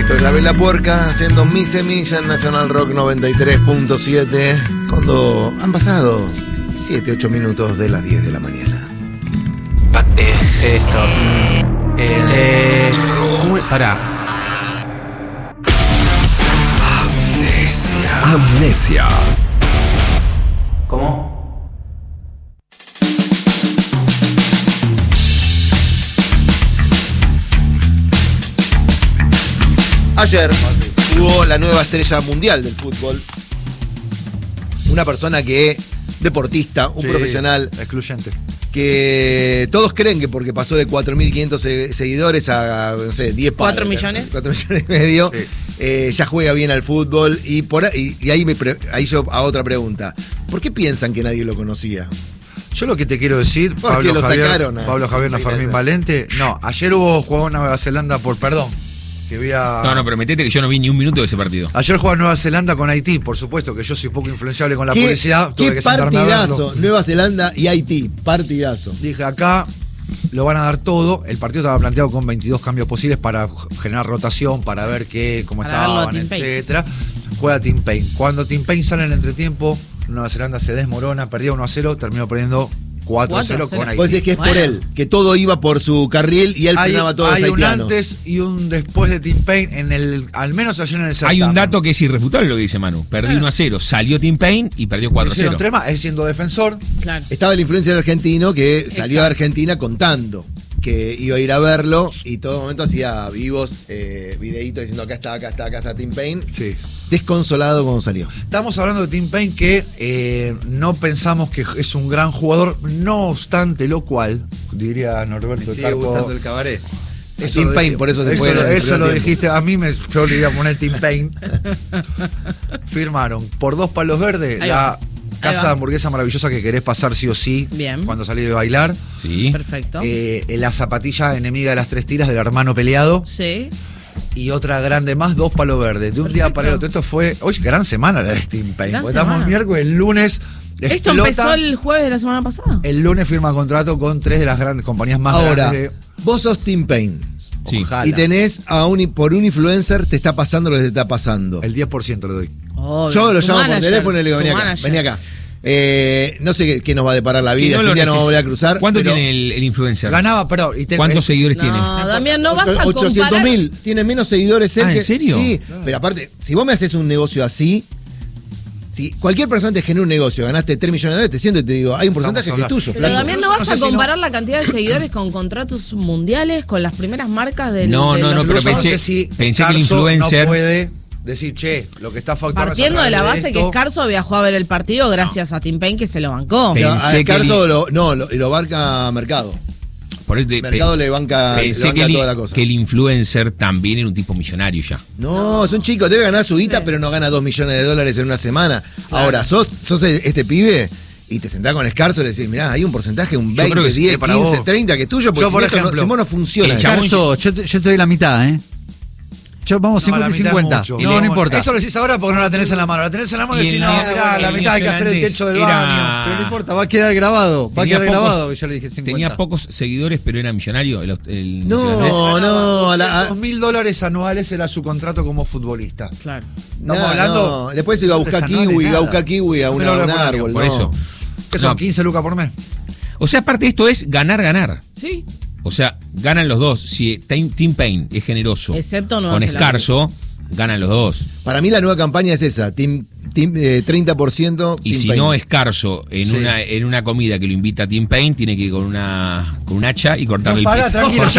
Esto es La Vela Puerca haciendo Mi Semilla en Nacional Rock 93.7 cuando han pasado 7-8 minutos de las 10 de la mañana. Esto. ¿Cómo es? Pará. Amnesia. ¿Cómo? Ayer hubo la nueva estrella mundial del fútbol. Una persona que, deportista, un profesional. Excluyente. Que todos creen que porque pasó de 4.500 seguidores a, no sé, 10 ¿4 millones? 4 millones y medio, ya juega bien al fútbol. Y ahí yo a otra pregunta. ¿Por qué piensan que nadie lo conocía? Yo lo que te quiero decir, Pablo Javier Fermín Valente. No, ayer jugó Nueva Zelanda por perdón. Que No, pero metete que yo no vi ni un minuto de ese partido. Ayer jugaba Nueva Zelanda con Haití, por supuesto que yo soy poco influenciable con la publicidad. Tuve que sentarme a verlo. Partidazo, Nueva Zelanda y Haití, partidazo. Dije, acá lo van a dar todo. El partido estaba planteado con 22 cambios posibles para generar rotación, para ver cómo estaban, etcétera. Juega Tim Payne. Cuando Tim Payne sale en el entretiempo, Nueva Zelanda se desmorona, perdía 1-0, terminó perdiendo 4-0 con Haití. Vos decís que es por él, que todo iba por su carril y él frenaba todo. Hay un antes y un después de Tim Payne, al menos ayer en el certamen. Hay un dato que es irrefutable lo que dice Manu. Perdí 1-0, salió Tim Payne y perdió 4-0. Él siendo defensor. Claro. Estaba el influencer argentino que salió de Argentina contando que iba a ir a verlo y todo momento hacía vivos videitos diciendo acá está Tim Payne. Sí. Desconsolado cuando salió. Estamos hablando de Tim Payne que no pensamos que es un gran jugador, no obstante lo cual, diría Norberto Me sigue gustando el cabaret. Tim Payne, por eso se fue. Eso lo dijiste, a mí yo le iba a poner Tim Payne. Firmaron por 2 palos verdes la casa de hamburguesa maravillosa que querés pasar sí o sí. Bien. Cuando salís de bailar. Sí. Perfecto. La zapatilla enemiga de las 3 tiras del hermano peleado. Sí. Y otra grande más, 2 palos verdes. De un día para el otro. Esto fue, hoy gran semana la de Tim Payne. Estamos miércoles, el lunes. Esto empezó el jueves de la semana pasada. El lunes firma contrato con 3 de las grandes compañías más grandes. Vos sos Tim Payne. Sí. Y tenés por un influencer te está pasando lo que te está pasando. El 10% le doy. Yo lo llamo por teléfono y le digo, vení acá. No sé qué nos va a deparar la vida, si un día nos vamos a volver a cruzar. ¿Cuánto tiene el influencer? Ganaba, pero... ¿Cuántos seguidores tiene? No, Damián, no vas a comparar. 800.000, tiene menos seguidores él ¿en serio? Sí, pero aparte, si vos me haces un negocio así, si cualquier persona te genera un negocio, ganaste 3 millones de dólares, te siento y te digo, hay un porcentaje que es tuyo. Pero Damián, ¿no vas a comparar la cantidad de seguidores con contratos mundiales, con las primeras marcas del... No, pero pensé que el influencer... no puede decir, lo que está facturando... Partiendo de la base que Carso viajó a ver el partido gracias a Tim Payne que se lo bancó. Carso lo banca Mercado. Por eso Mercado le banca toda la cosa. Que el influencer también era un tipo millonario ya. No, es un chico, debe ganar su guita, pero no gana 2 millones de dólares en una semana. Claro. Ahora, sos este pibe y te sentás con Escarzo y le decís, mirá, hay un porcentaje, un 20, 10, 15, 30 que es tuyo, porque yo, por ejemplo, si vos no funciona. Escarzo, yo te doy la mitad, Vamos 50 y 50. No importa. Eso lo decís ahora porque no la tenés en la mano. La tenés en la mano y decís, no, mirá, la mitad hay que hacer el techo del baño. Pero no importa, va a quedar grabado. Yo le dije 50. Tenía pocos seguidores, pero era millonario. No. $200.000 anuales era su contrato como futbolista. Claro. Estamos hablando. Después iba a buscar kiwi, a un árbol. Por eso. ¿Qué son? 15 lucas por mes. O sea, aparte de esto es ganar. Sí. O sea, ganan los dos. Si Tim Payne es generoso excepto con Escarzo, ganan los dos. Para mí la nueva campaña es esa, 30%. Y si no Escarzo en una comida que lo invita a Tim Payne, tiene que ir con un hacha y cortarle el pie.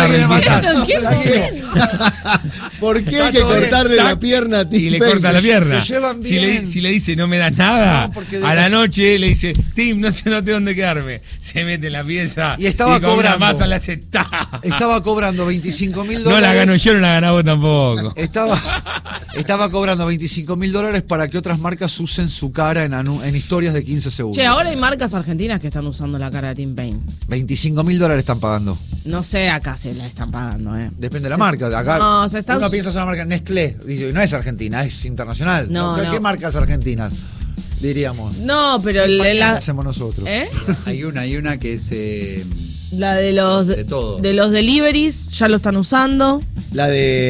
¿Por qué hay que cortarle la pierna a Tim Payne? Y le corta la pierna. Se llevan bien. Si le dice no me das nada, a la noche le dice, Tim, no sé dónde quedarme. Se mete en la pieza y estaba cobrando. Una masa le hace Estaba cobrando $25.000. No la gano yo, no la ganaba vos tampoco. Estaba cobrando $25.000 para que otras marcas usen su cara en historias de 15 segundos. Ahora hay marcas argentinas que están usando la cara de Tim Payne. $25.000 están pagando. No sé, acá se la están pagando, Depende de la marca. Acá uno piensa en una marca Nestlé, dice, no es argentina, es internacional. ¿Qué marcas argentinas? Diríamos. No, pero ¿Qué hacemos nosotros? Hay una que es La de los deliveries, ya lo están usando. La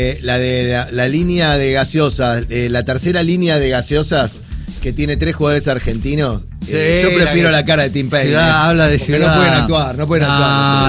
línea de gaseosas, la tercera línea de gaseosas que tiene 3 jugadores argentinos. Sí, yo prefiero la cara de Tim Payne. Habla de Ciudad. No pueden actuar.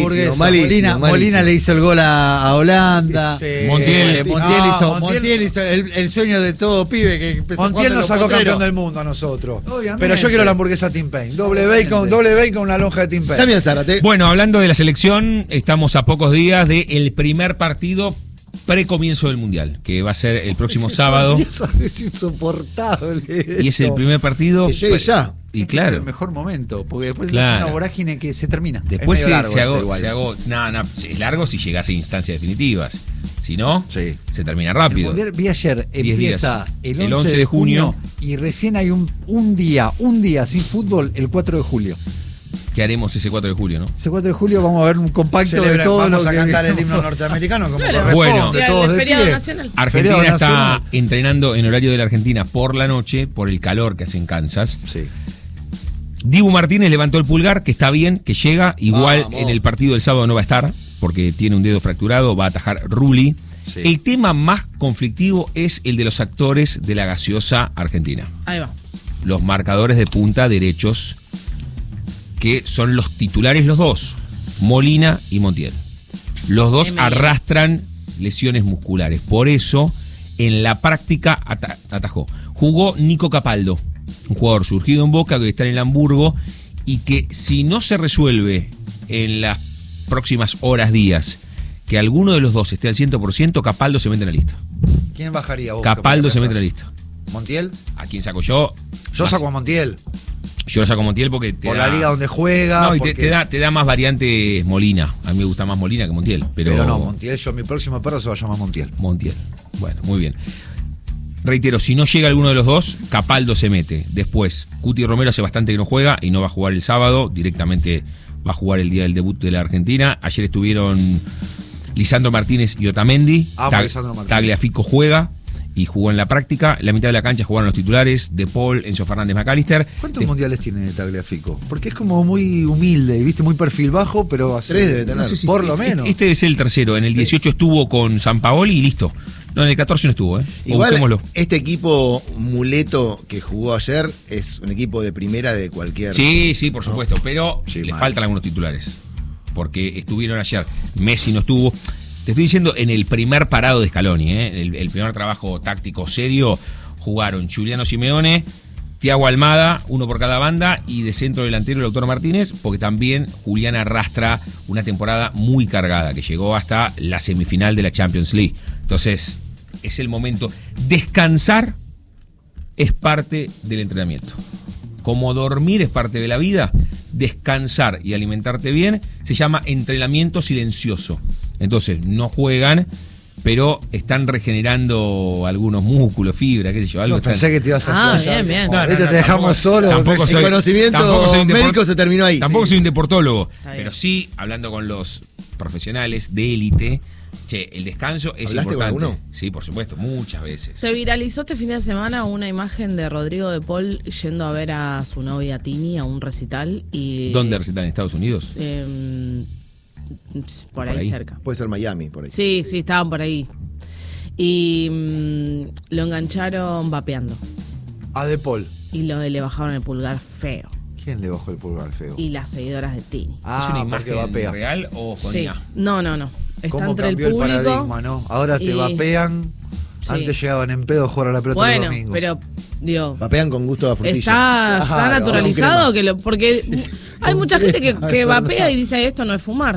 No. Molina le hizo el gol a Holanda. Montiel hizo el sueño de todo pibe que empezó. Montiel nos sacó campeón del mundo a nosotros. Obviamente. Pero yo quiero la hamburguesa Tim Payne. Doble bacon con una lonja de Tim Payne. Está bien, Zárate. Bueno, hablando de la selección, estamos a pocos días del primer partido precomienzo del Mundial, que va a ser el próximo sábado. Es insoportable. Y es el primer partido. Que llegue ya. Y claro. Es el mejor momento, porque después es Claro. una vorágine que se termina. Después Es se medio largo agó. Es largo si llegase a instancias definitivas. Si no, Sí. se termina El rápido. Mundial, vi ayer, 10 empieza días. el 11 de junio y recién hay un día sin fútbol el 4 de julio. ¿Qué haremos ese 4 de julio, no? Ese 4 de julio vamos a ver un compacto de todo vamos lo a que cantar el himno norteamericano como Claro. corresponde, Bueno. todos El de feriado pie. nacional. Argentina Feriado está nacional. entrenando en horario de la Argentina por la noche, por el calor que hace en Kansas. Sí. Dibu Martínez levantó el pulgar, que está bien, que llega. Igual Vamos. en el partido del sábado no va a estar, porque tiene un dedo fracturado, va a atajar Rulli. Sí. El tema más conflictivo es el de los actores de la gaseosa argentina. Ahí va. Los marcadores de punta derechos, que son los titulares los dos, Molina y Montiel. Los dos ML. arrastran lesiones musculares. Por eso, en la práctica atajó. Jugó Nico Capaldo, un jugador surgido en Boca que está en el Hamburgo y que si no se resuelve en las próximas horas, días, que alguno de los dos esté al 100%, Capaldo se mete en la lista. ¿Quién bajaría vos? Capaldo ¿Qué se mete en la pensás? lista. ¿Montiel? ¿A quién saco yo? Yo saco a Montiel. Yo lo saco a Montiel porque te Por da, la liga donde juega. no, y porque- te da más variantes Molina. A mí me gusta más Molina que Montiel. Pero no, Montiel, mi próximo perro se va a llamar Montiel. Montiel. Bueno, muy bien. Reitero, si no llega alguno de los dos, Capaldo se mete. Después, Cuti Romero hace bastante que no juega y no va a jugar el sábado. Directamente va a jugar el día del debut de la Argentina. Ayer estuvieron Lisandro Martínez y Otamendi. Lisandro Martínez. Tagliafico juega y jugó en la práctica. La mitad de la cancha jugaron los titulares: De Paul, Enzo Fernández, McAllister. ¿Cuántos mundiales tiene Tagliafico? Porque es como muy humilde, ¿viste? Muy perfil bajo, pero así. 3 debe tener. No sé si por lo menos. Este debe ser el tercero. En el 18 estuvo con Sampaoli y listo. No, en el 14 no estuvo, ¿eh? Igual Busquémoslo. este equipo muleto que jugó ayer es un equipo de primera de cualquier. Sí, sí, por supuesto, pero Sí, le mal. faltan algunos titulares. Porque estuvieron ayer. Messi no estuvo. Te estoy diciendo, en el primer parado de Scaloni, el primer trabajo táctico serio, jugaron Giuliano Simeone, Thiago Almada, uno por cada banda, y de centro delantero el Lautaro Martínez, porque también Julián arrastra una temporada muy cargada, que llegó hasta la semifinal de la Champions League. Entonces, es el momento. Descansar es parte del entrenamiento. Como dormir es parte de la vida, descansar y alimentarte bien se llama entrenamiento silencioso. Entonces, no juegan, pero están regenerando algunos músculos, fibra, qué sé yo. Algo No, pensé que te ibas a Ah, explayar. bien, bien. No, Viste, te dejamos solo. tampoco El soy- conocimiento tampoco soy un médico se terminó ahí. Tampoco Sí. soy un deportólogo, Está bien. pero sí, hablando con los profesionales de élite, el descanso es ¿Hablaste con importante. alguno? Sí, por supuesto, muchas veces. Se viralizó este fin de semana una imagen de Rodrigo de Paul yendo a ver a su novia Tini a un recital y ¿Dónde recitan en Estados Unidos? por ahí cerca. Puede ser Miami, por ahí. Sí, sí, estaban por ahí. Y lo engancharon vapeando. A De Paul. Y le bajaron el pulgar feo. ¿Quién le bajó el pulgar feo? Y las seguidoras de Tini. ¿Es una porque imagen vapea. real o con Sí. IA? No. Está ¿Cómo entre el cambió el público. paradigma, no? Ahora te y- vapean. Sí. Antes llegaban en pedo a jugar a la pelota el Bueno, domingo. pero digo, Vapean con gusto a frutilla. está Claro, naturalizado con que porque hay mucha gente que vapea y dice esto no es fumar.